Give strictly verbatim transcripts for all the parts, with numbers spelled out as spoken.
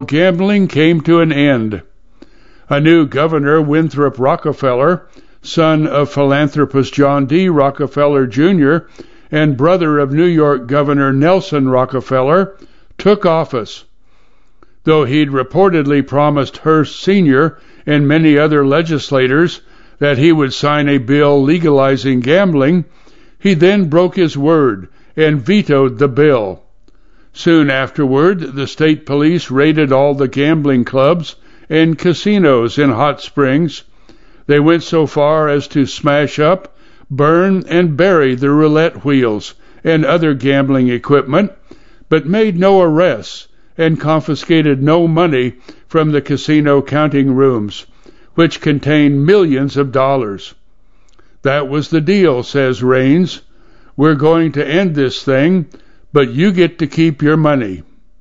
gambling came to an end. A new governor, Winthrop Rockefeller, son of philanthropist John D. Rockefeller, Junior, and brother of New York Governor Nelson Rockefeller, took office. Though he'd reportedly promised Hearst Senior and many other legislators that he would sign a bill legalizing gambling, he then broke his word and vetoed the bill. Soon afterward, the state police raided all the gambling clubs and casinos in Hot Springs. They went so far as to smash up, burn, and bury the roulette wheels and other gambling equipment, but made no arrests and confiscated no money from the casino counting rooms, which contained millions of dollars. That was the deal, says Raines. We're going to end this thing, but you get to keep your money.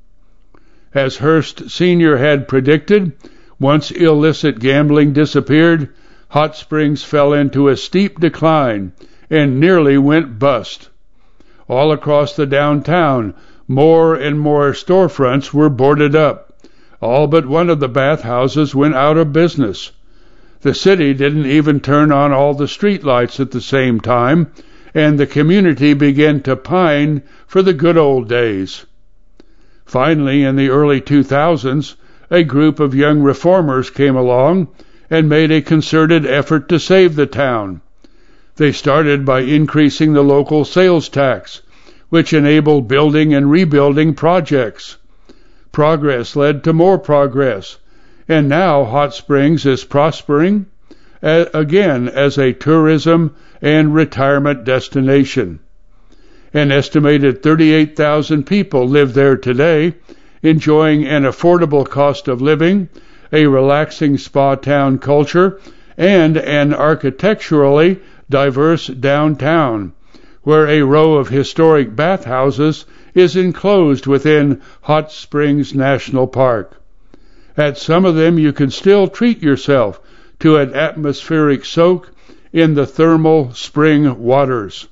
As Hearst Senior had predicted, once illicit gambling disappeared, Hot Springs fell into a steep decline and nearly went bust. All across the downtown, more and more storefronts were boarded up. All but one of the bathhouses went out of business. The city didn't even turn on all the streetlights at the same time, and the community began to pine for the good old days. Finally, in the early two thousands, a group of young reformers came along and made a concerted effort to save the town. They started by increasing the local sales tax, which enabled building and rebuilding projects. Progress led to more progress, and now Hot Springs is prospering uh, again as a tourism and retirement destination. An estimated thirty-eight thousand people live there today, enjoying an affordable cost of living, a relaxing spa town culture, and an architecturally diverse downtown, where a row of historic bathhouses is enclosed within Hot Springs National Park. At some of them you can still treat yourself to an atmospheric soak in the thermal spring waters.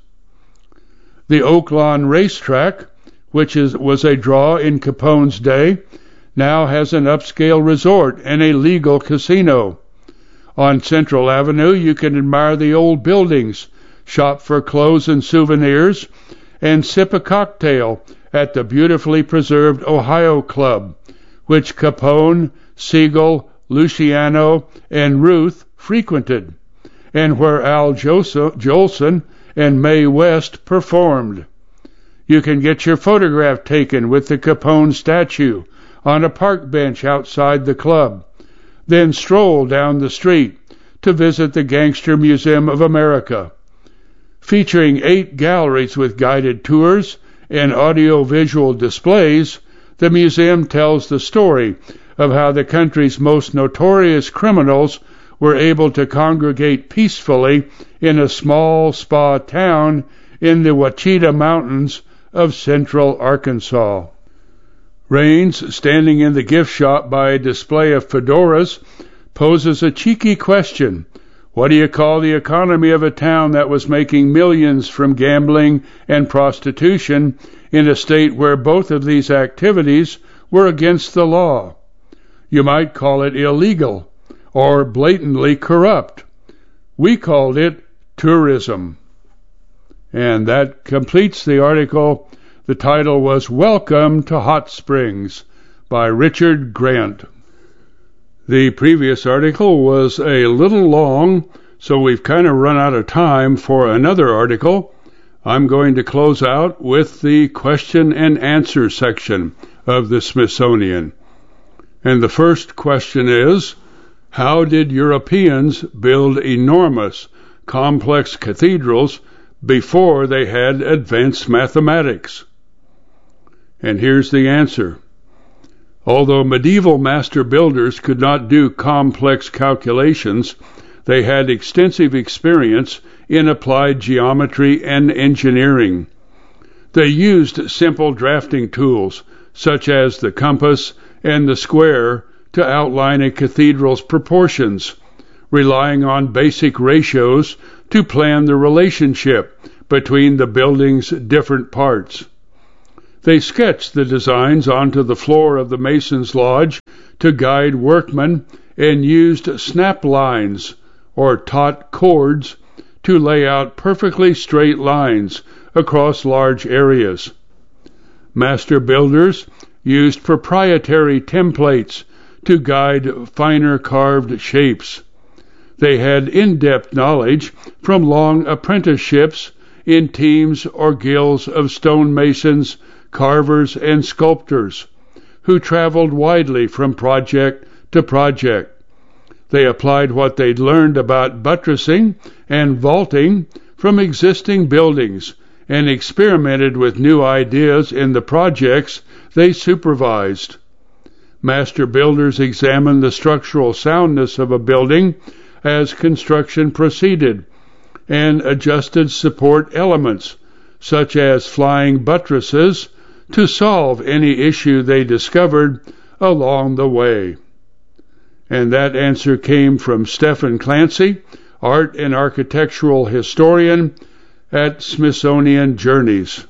The Oaklawn Racetrack, which is, was a draw in Capone's day, now has an upscale resort and a legal casino. On Central Avenue you can admire the old buildings, shop for clothes and souvenirs, and sip a cocktail at the beautifully preserved Ohio Club, which Capone, Siegel, Luciano, and Ruth frequented, and where Al Jolson and Mae West performed. You can get your photograph taken with the Capone statue on a park bench outside the club, then stroll down the street to visit the Gangster Museum of America. Featuring eight galleries with guided tours and audio-visual displays, the museum tells the story of how the country's most notorious criminals were able to congregate peacefully in a small spa town in the Ouachita Mountains of central Arkansas. Raines, standing in the gift shop by a display of fedoras, poses a cheeky question. What do you call the economy of a town that was making millions from gambling and prostitution in a state where both of these activities were against the law? You might call it illegal or blatantly corrupt. We called it tourism. And that completes the article. The title was Welcome to Hot Springs by Richard Grant. The previous article was a little long, so we've kind of run out of time for another article. I'm going to close out with the question and answer section of the Smithsonian. And the first question is, how did Europeans build enormous, complex cathedrals before they had advanced mathematics? And here's the answer. Although medieval master builders could not do complex calculations, they had extensive experience in applied geometry and engineering. They used simple drafting tools, such as the compass and the square, to outline a cathedral's proportions, relying on basic ratios to plan the relationship between the building's different parts. They sketched the designs onto the floor of the Masons' Lodge to guide workmen and used snap lines, or taut cords, to lay out perfectly straight lines across large areas. Master builders used proprietary templates to guide finer carved shapes. They had in-depth knowledge from long apprenticeships in teams or guilds of stonemasons, carvers, and sculptors, who traveled widely from project to project. They applied what they'd learned about buttressing and vaulting from existing buildings and experimented with new ideas in the projects they supervised. Master builders examined the structural soundness of a building as construction proceeded and adjusted support elements, such as flying buttresses, to solve any issue they discovered along the way. And that answer came from Stephen Clancy, art and architectural historian at Smithsonian Journeys.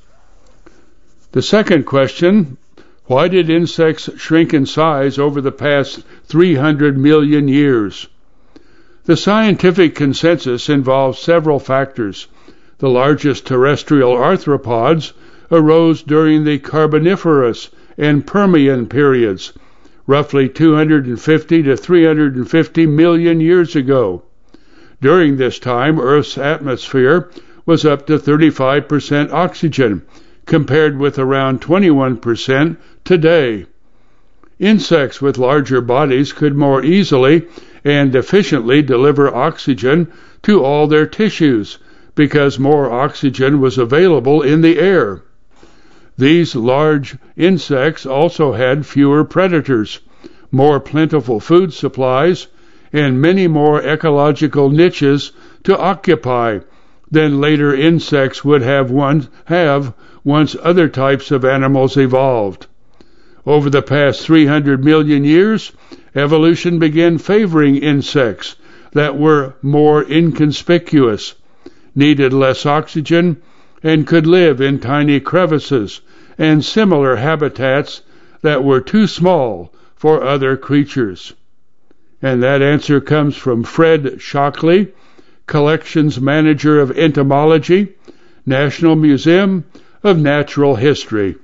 The second question: why did insects shrink in size over the past three hundred million years? The scientific consensus involves several factors. The largest terrestrial arthropods arose during the Carboniferous and Permian periods, roughly two hundred fifty to three hundred fifty million years ago. During this time, Earth's atmosphere was up to thirty-five percent oxygen, compared with around twenty-one percent today. Insects with larger bodies could more easily and efficiently deliver oxygen to all their tissues, because more oxygen was available in the air. These large insects also had fewer predators, more plentiful food supplies, and many more ecological niches to occupy than later insects would have once, have once other types of animals evolved. Over the past three hundred million years, evolution began favoring insects that were more inconspicuous, needed less oxygen, and could live in tiny crevices and similar habitats that were too small for other creatures. And that answer comes from Fred Shockley, Collections Manager of Entomology, National Museum of Natural History.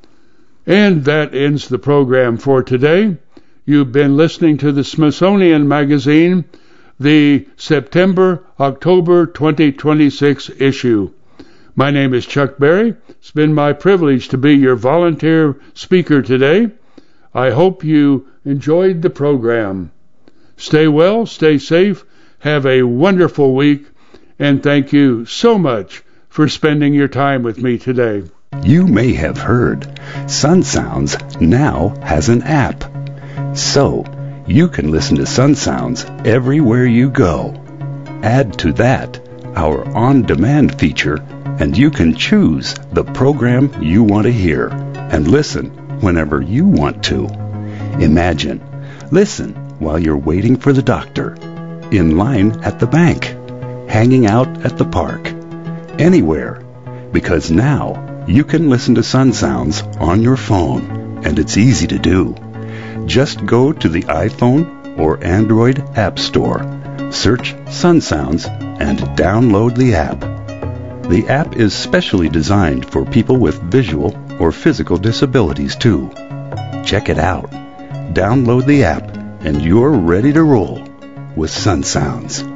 And that ends the program for today. You've been listening to the Smithsonian Magazine, the September-October twenty twenty-six issue. My name is Chuck Berry. It's been my privilege to be your volunteer speaker today. I hope you enjoyed the program. Stay well, stay safe, have a wonderful week, and thank you so much for spending your time with me today. You may have heard Sun Sounds now has an app. So, you can listen to Sun Sounds everywhere you go. Add to that our on-demand feature, and you can choose the program you want to hear and listen whenever you want to. Imagine, listen while you're waiting for the doctor, in line at the bank, hanging out at the park, anywhere, because now you can listen to Sun Sounds on your phone, and it's easy to do. Just go to the iPhone or Android App Store, search Sun Sounds, and download the app. The app is specially designed for people with visual or physical disabilities too. Check it out. Download the app, and you're ready to roll with Sun Sounds.